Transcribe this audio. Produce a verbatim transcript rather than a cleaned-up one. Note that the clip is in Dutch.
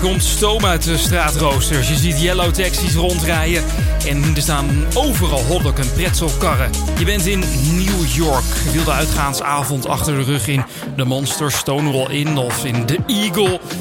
komt stoom uit de straatroosters. Je ziet yellow taxis rondrijden. En er staan overal hotdog en pretzelkarren. Je bent in New York. Wilde uitgaansavond achter de rug in de Monster, Stonewall Inn of in de Eagle.